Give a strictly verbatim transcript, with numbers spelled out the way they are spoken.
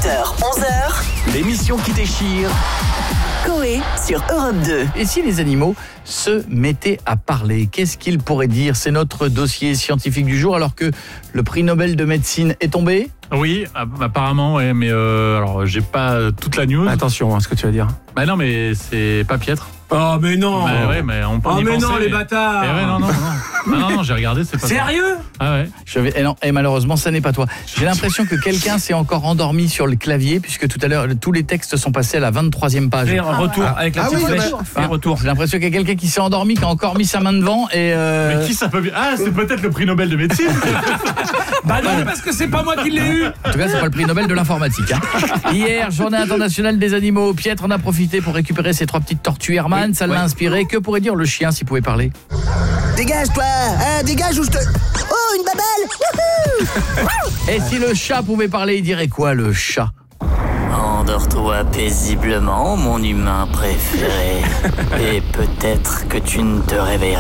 huit heures, onze heures, l'émission qui déchire. Coé sur Europe deux. Et si les animaux se mettaient à parler, qu'est-ce qu'ils pourraient dire? C'est notre dossier scientifique du jour, alors que le prix Nobel de médecine est tombé. Oui, apparemment, ouais, mais euh, alors j'ai pas toute la news. Attention à ce que tu vas dire. Bah non, mais c'est pas piètre. Oh mais non. Bah ouais, mais on peut Oh y mais penser, non les mais- bâtards. Eh ouais, non, non, non. non, non, non, j'ai regardé, c'est pas ça. Sérieux? Ah ouais. Je vais, et, non, et malheureusement, ça n'est pas toi. J'ai l'impression que quelqu'un s'est encore endormi sur le clavier, puisque tout à l'heure, tous les textes sont passés à la vingt-troisième page. Fais un retour avec la Ah petite oui, flèche. bah, Fais un retour. J'ai l'impression qu'il y a quelqu'un qui s'est endormi, qui a encore mis sa main devant et... Euh... Mais qui ça peut bien? Ah, c'est peut-être le prix Nobel de médecine. Bah non, parce que c'est pas moi qui l'ai eu. En tout cas, c'est pas le prix Nobel de l'informatique. Hein. Hier, journée internationale des animaux. Pietre en a profité pour récupérer ses trois petites tortues Hermann. Oui, ça l'a ouais. inspiré. Que pourrait dire le chien s'il pouvait parler? Dégage toi, hein, dégage ou je te... Oh, une babelle. Et si le chat pouvait parler, il dirait quoi, le chat? Endors-toi paisiblement, mon humain préféré. Et peut-être que tu ne te réveilleras